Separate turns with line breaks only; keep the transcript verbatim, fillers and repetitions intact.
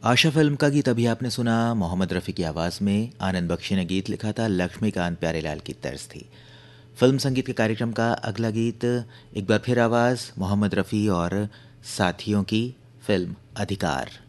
आशा film का गीत अभी आपने सुना। मोहम्मद रफ़ी की आवाज़ में आनंद बख्शी ने गीत लिखा था, लक्ष्मीकांत प्यारेलाल की तर्ज थी। फिल्म संगीत के कार्यक्रम का अगला गीत एक बार फिर आवाज़ मोहम्मद रफ़ी और साथियों की, फिल्म अधिकार।